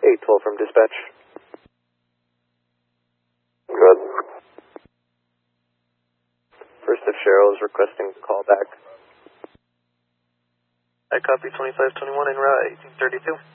812 from dispatch. Good. First if Cheryl is requesting a call back. I copy 2521 en route 1832.